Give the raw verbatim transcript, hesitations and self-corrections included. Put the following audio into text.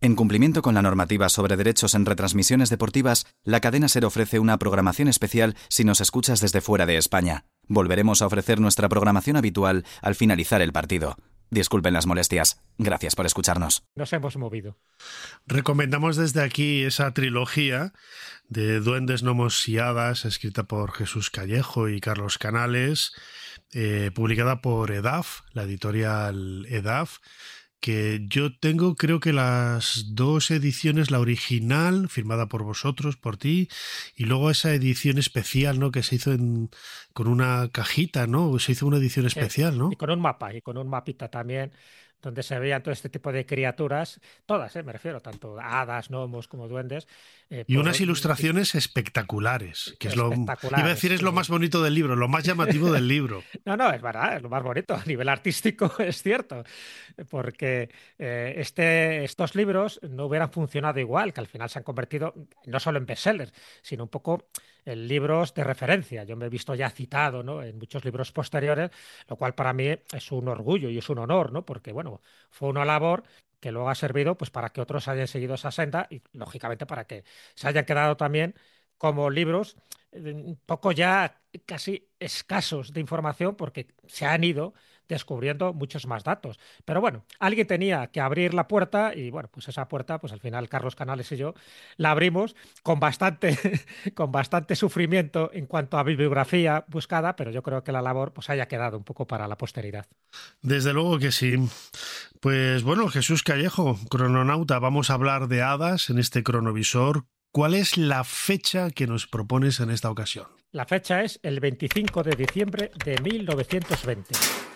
En cumplimiento con la normativa sobre derechos en retransmisiones deportivas, la cadena SER ofrece una programación especial si nos escuchas desde fuera de España. Volveremos a ofrecer nuestra programación habitual al finalizar el partido. Disculpen las molestias. Gracias por escucharnos. Nos hemos movido. Recomendamos desde aquí esa trilogía de Duendes, Gnomos y Hadas, escrita por Jesús Callejo y Carlos Canales, eh, publicada por EDAF, la editorial EDAF, que yo tengo, creo que las dos ediciones, la original, firmada por vosotros, por ti, y luego esa edición especial, ¿no?, que se hizo en, con una cajita, ¿no? Se hizo una edición especial, ¿no? Y con un mapa, y con un mapita también, donde se veían todo este tipo de criaturas, todas, ¿eh? Me refiero, tanto hadas, gnomos como duendes. Eh, y por, unas ilustraciones espectaculares, que es lo, iba a decir, es sí. lo más bonito del libro, lo más llamativo del libro. No, no, es verdad, es lo más bonito, a nivel artístico es cierto, porque eh, este, estos libros no hubieran funcionado igual, que al final se han convertido no solo en bestsellers, sino un poco en libros de referencia. Yo me he visto ya citado, ¿no?, en muchos libros posteriores, lo cual para mí es un orgullo y es un honor, ¿no?, porque bueno, fue una labor que luego ha servido pues para que otros hayan seguido esa senda y lógicamente para que se hayan quedado también como libros un poco ya casi escasos de información, porque se han ido descubriendo muchos más datos. Pero bueno, alguien tenía que abrir la puerta y bueno, pues esa puerta, pues al final Carlos Canales y yo la abrimos con bastante, con bastante sufrimiento en cuanto a bibliografía buscada, pero yo creo que la labor pues haya quedado un poco para la posteridad. Desde luego que sí. Pues bueno, Jesús Callejo, crononauta, vamos a hablar de hadas en este cronovisor. ¿Cuál es la fecha que nos propones en esta ocasión? La fecha es el veinticinco de diciembre de mil novecientos veinte.